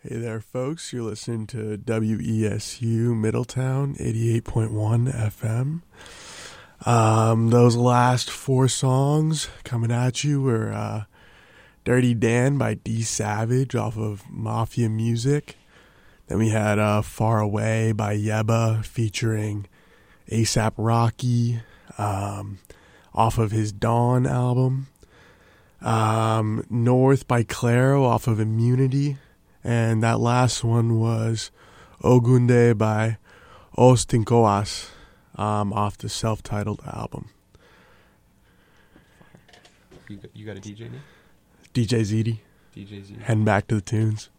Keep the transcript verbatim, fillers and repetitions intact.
Hey there, folks. You're listening to W E S U Middletown, eighty-eight point one F M. Um, those last four songs coming at you were uh, Dirty Dan by D Savage off of Mafia Music. Then we had uh, Far Away by Yebba featuring ASAP Rocky um, off of his Dawn album. Um, North by Claro off of Immunity. And that last one was Ogunde by Os Tinkoas um, off the self-titled album. You got, you got a D J name? D J Z D. D J Z D. Heading back to the tunes.